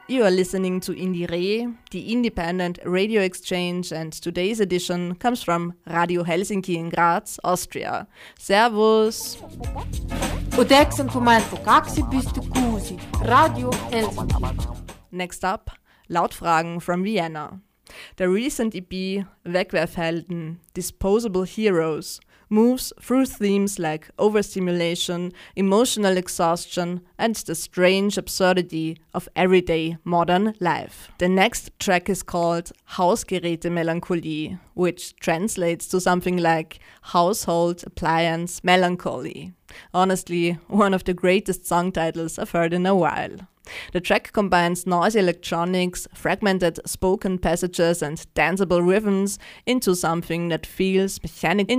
You are listening to Indire, the independent radio exchange, and today's edition comes from Radio Helsinki in Graz, Austria. Servus! 92,6 Radio Helsinki. Next up, Lautfragen from Vienna. The recent EP Wegwerfhelden, Disposable Heroes, moves through themes like overstimulation, emotional exhaustion, and the strange absurdity of everyday modern life. The next track is called Hausgeräte-Melancholie, which translates to something like household appliance melancholy. Honestly, one of the greatest song titles I've heard in a while. The track combines noisy electronics, fragmented spoken passages, and danceable rhythms into something that feels mechanical